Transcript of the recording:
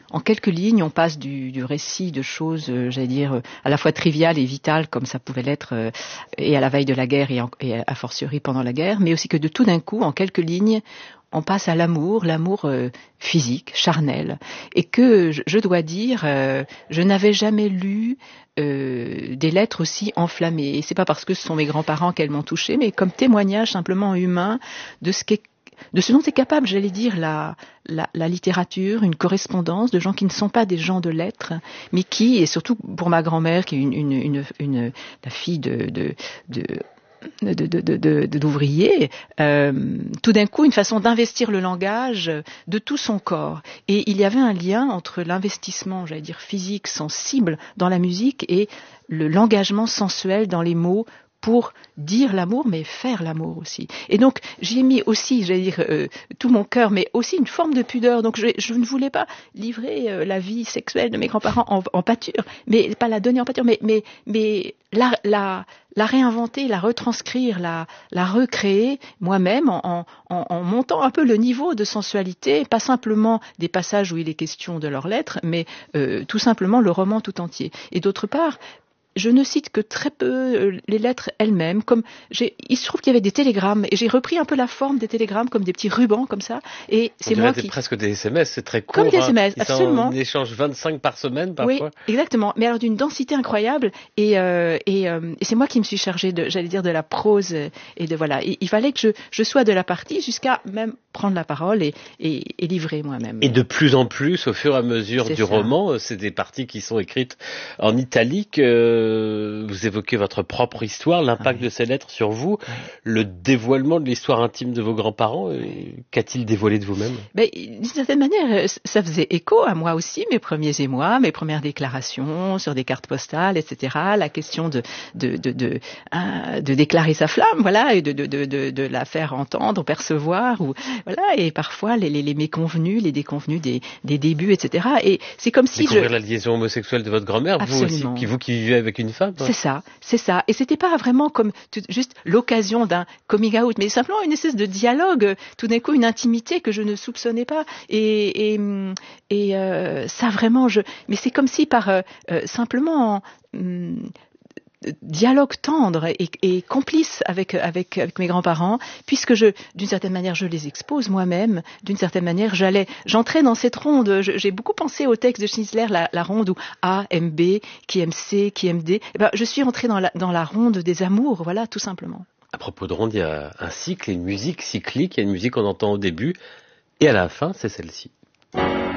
en quelques lignes, on passe du récit de choses, j'allais dire, à la fois triviales et vitales, comme ça pouvait l'être, et à la veille de la guerre et a fortiori pendant la guerre, mais aussi que de tout d'un coup, en quelques lignes, on passe à l'amour physique, charnel, et que je dois dire, je n'avais jamais lu des lettres aussi enflammées. Et c'est pas parce que ce sont mes grands-parents qu'elles m'ont touchée, mais comme témoignage simplement humain de ce dont est capable, j'allais dire, la littérature, une correspondance de gens qui ne sont pas des gens de lettres, mais qui, et surtout pour ma grand-mère, qui est la fille d'ouvriers, tout d'un coup une façon d'investir le langage de tout son corps. Et il y avait un lien entre l'investissement, j'allais dire physique, sensible dans la musique et l'engagement sensuel dans les mots pour dire l'amour, mais faire l'amour aussi. Et donc, j'y ai mis aussi, j'allais dire, tout mon cœur, mais aussi une forme de pudeur. Donc, je ne voulais pas livrer la vie sexuelle de mes grands-parents en pâture, mais pas la donner en pâture, mais la réinventer, la retranscrire, la recréer moi-même en montant un peu le niveau de sensualité, pas simplement des passages où il est question de leurs lettres, mais tout simplement le roman tout entier. Et d'autre part, je ne cite que très peu les lettres elles-mêmes. Il se trouve qu'il y avait des télégrammes et j'ai repris un peu la forme des télégrammes comme des petits rubans comme ça. Et c'est moi qui presque des SMS, c'est très court. Comme des SMS, absolument. On échange 25 par semaine parfois. Oui, exactement. Mais alors d'une densité incroyable. Et c'est moi qui me suis chargée de la prose et de voilà. Et il fallait que je sois de la partie jusqu'à même prendre la parole et livrer moi-même. Et de plus en plus, au fur et à mesure du roman, c'est des parties qui sont écrites en italique. Vous évoquez votre propre histoire, l'impact de ces lettres sur vous, le dévoilement de l'histoire intime de vos grands-parents. Qu'a-t-il dévoilé de vous-même ? D'une certaine manière, ça faisait écho à moi aussi, mes premiers émois, mes premières déclarations sur des cartes postales, etc. La question de déclarer sa flamme, voilà, et de la faire entendre, percevoir, ou voilà, et parfois les méconvenus, les déconvenus des débuts, etc. Et c'est comme si découvrir la liaison homosexuelle de votre grand-mère, Absolument. vous qui vivez avec une femme. C'est ça. Et c'était pas vraiment comme juste l'occasion d'un coming out, mais simplement une espèce de dialogue, tout d'un coup une intimité que je ne soupçonnais pas. Et ça vraiment, mais c'est comme si par simplement dialogue tendre et complice avec mes grands-parents, puisque d'une certaine manière, je les expose moi-même. D'une certaine manière, j'entrais dans cette ronde. J'ai beaucoup pensé au texte de Schnitzler, la ronde où A aime B, qui aime C, qui aime D. Je suis entrée dans la ronde des amours, voilà, tout simplement. À propos de ronde, il y a un cycle, une musique cyclique. Il y a une musique qu'on entend au début et à la fin, c'est celle-ci.